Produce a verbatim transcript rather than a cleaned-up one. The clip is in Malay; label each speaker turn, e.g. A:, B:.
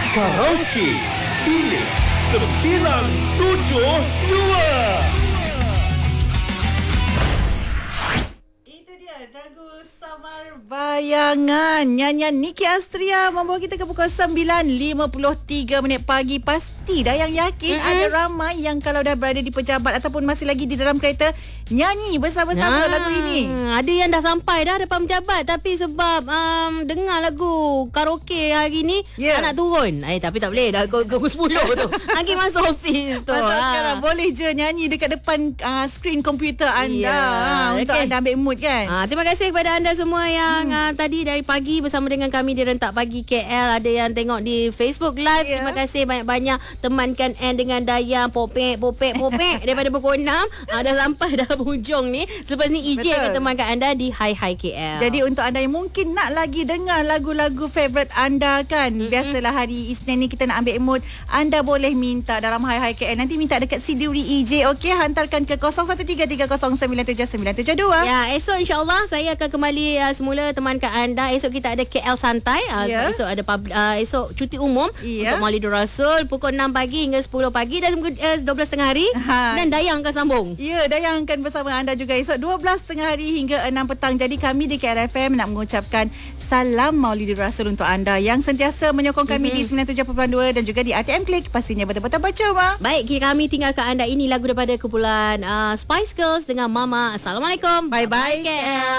A: Karaoke Bilik sembilan tujuh dua.
B: Lagu Samar Bayangan nyanyian Niki Astria membawa kita ke pukul sembilan lima puluh tiga minit pagi. Pasti dah yang yakin mm-hmm. ada ramai yang kalau dah berada di pejabat ataupun masih lagi di dalam kereta nyanyi bersama-sama nah, lagu ini.
C: Ada yang dah sampai dah depan pejabat tapi sebab um, dengar lagu karaoke hari ni yeah. nak turun. Eh tapi tak boleh dah pukul sepuluh tu. Lagi masuk office tu.
B: Masa
C: ha.
B: sekarang boleh je nyanyi dekat depan uh, skrin komputer anda
C: yeah.
B: ha, untuk
C: okay.
B: anda ambil mood kan.
C: Ha, terima kasih kepada anda semua yang hmm. uh, tadi dari pagi bersama dengan kami di Rentak Pagi K L. Ada yang tengok di Facebook Live. Yeah. Terima kasih banyak-banyak temankan Anne dengan Dayang. Popek, popek, popek daripada pukul enam. Uh, dah sampai dah hujung ni. Selepas ni E J akan temankan anda di Hi Hi K L.
B: Jadi untuk anda yang mungkin nak lagi dengar lagu-lagu favourite anda kan. Mm-hmm. Biasalah hari Isnin ni kita nak ambil mood. Anda boleh minta dalam Hi Hi K L. Nanti minta dekat C D R I E J. Okey, hantarkan ke kosong satu tiga tiga kosong sembilan tujuh sembilan tujuh dua.
C: Ya, esok insyaAllah saya akan kembali uh, semula temankan anda. Esok kita ada K L Santai. Uh, yeah. Esok ada pub, uh, esok cuti umum yeah. untuk Maulidur Rasul pukul enam pagi hingga sepuluh pagi dan uh, dua belas tengah hari. Ha. Dan Dayang akan sambung.
B: Ya, Dayang akan bersama anda juga esok dua belas tengah hari hingga enam petang. Jadi kami di K L F M nak mengucapkan salam Maulidur Rasul untuk anda yang sentiasa menyokong kami mm-hmm. di sembilan puluh tujuh perpuluhan dua dan juga di R T M Click. Pastinya betul-betul percuma.
C: Baik, kami tinggalkan anda ini lagu daripada kumpulan uh, Spice Girls dengan Mama. Assalamualaikum.
B: Bye-bye K L.